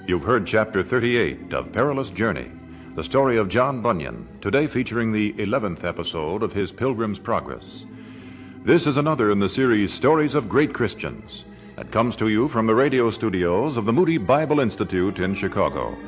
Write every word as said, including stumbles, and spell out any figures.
You've heard Chapter thirty-eight of Perilous Journey, the story of John Bunyan, today featuring the eleventh episode of his Pilgrim's Progress. This is another in the series Stories of Great Christians that comes to you from the radio studios of the Moody Bible Institute in Chicago.